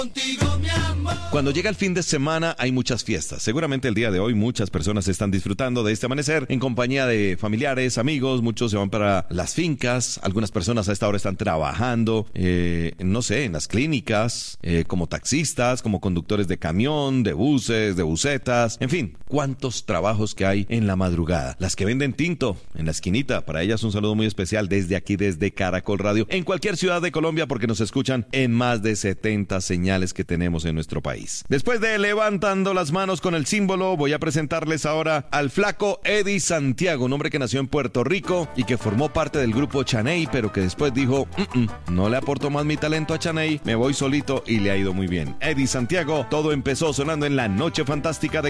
Cuando llega el fin de semana hay muchas fiestas. Seguramente el día de hoy muchas personas están disfrutando de este amanecer en compañía de familiares, amigos. Muchos se van para las fincas. Algunas personas a esta hora están trabajando, no sé, en las clínicas, como taxistas, como conductores de camión, de buses, de busetas. En fin, cuántos trabajos que hay en la madrugada. Las que venden tinto en la esquinita. Para ellas un saludo muy especial desde aquí, desde Caracol Radio. En cualquier ciudad de Colombia porque nos escuchan en más de 70 señales que tenemos en nuestro país. Después de levantando las manos con el símbolo, voy a presentarles ahora al flaco Eddie Santiago, un hombre que nació en Puerto Rico y que formó parte del grupo Chaney, pero que después dijo, no le aporto más mi talento a Chaney, me voy solito y le ha ido muy bien. Eddie Santiago, todo empezó sonando en la Noche Fantástica de